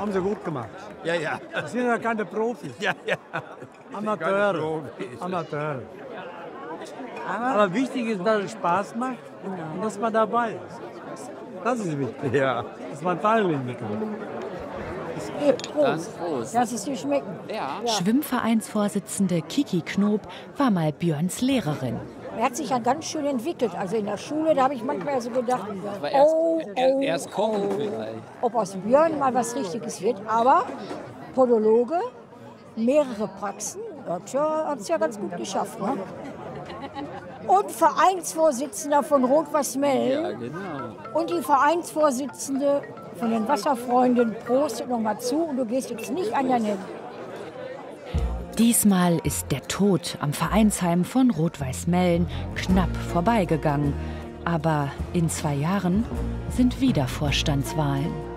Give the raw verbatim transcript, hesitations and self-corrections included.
Haben sie gut gemacht. Ja, ja. Das sind ja keine Profis. Ja, ja. Amateure. Profis. Amateure. Aber wichtig ist, dass es Spaß macht und dass man dabei ist. Das ist wichtig. Ja. Dass man teilnehmen kann. Prost. Prost. Lass es dir schmecken. Ja. Ja. Schwimmvereinsvorsitzende Kiki Knob war mal Björns Lehrerin. Er hat sich ja ganz schön entwickelt. Also in der Schule, da habe ich manchmal so gedacht, war erst, oh, oh, erst kochen oh, vielleicht. ob aus Björn mal was Richtiges wird. Aber Podologe, mehrere Praxen, hat es ja, ja ganz gut geschafft. Ne? Und Vereinsvorsitzender von Rot-Weiß-Mellen. Ja, genau. Und die Vereinsvorsitzende von den Wasserfreunden prostet noch mal zu und du gehst jetzt nicht an deine... Diesmal ist der Tod am Vereinsheim von Rot-Weiß-Mellen knapp vorbeigegangen. Aber in zwei Jahren sind wieder Vorstandswahlen.